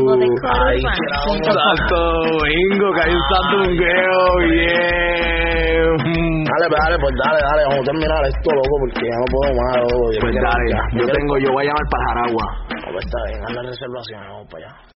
Santo Domingo, que hay un santo domingueo, bien. Dale, vamos a terminar esto, loco, porque ya no puedo más, loco. Pues dale, yo voy a llamar para Jaragua. Pues está bien, anda en reservación, vamos para allá.